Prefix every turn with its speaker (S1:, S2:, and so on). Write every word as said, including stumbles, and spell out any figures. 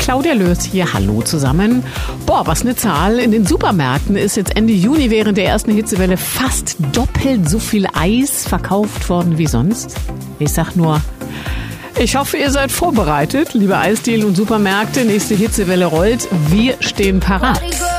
S1: Claudia Löß hier. Hallo zusammen. Boah, was eine Zahl. In den Supermärkten ist jetzt Ende Juni während der ersten Hitzewelle fast doppelt so viel Eis verkauft worden wie sonst. Ich sag nur, ich hoffe, ihr seid vorbereitet, liebe Eisdielen und Supermärkte. Nächste Hitzewelle rollt. Wir stehen parat.